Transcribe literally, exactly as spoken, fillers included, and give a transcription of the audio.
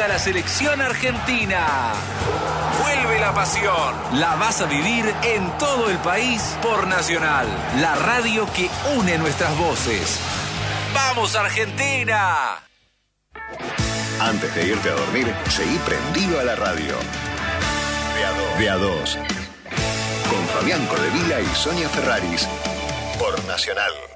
Juega la selección argentina. Vuelve la pasión. La vas a vivir en todo el país por Nacional, la radio que une nuestras voces. ¡Vamos, Argentina! Antes de irte a dormir, seguí prendido a la radio. De a dos. Con Fabián Codevila y Sonia Ferraris. Por Nacional.